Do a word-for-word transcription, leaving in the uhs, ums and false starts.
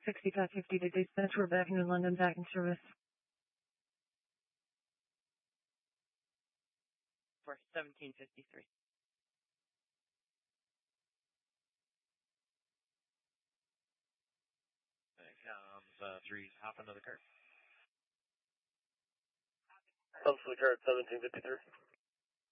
sixty-five fifty to dispatch. We're back in New London, back in service. For seventeen fifty-three. Comes uh, three's hop into the cart. Comes to the cart, seventeen fifty-three.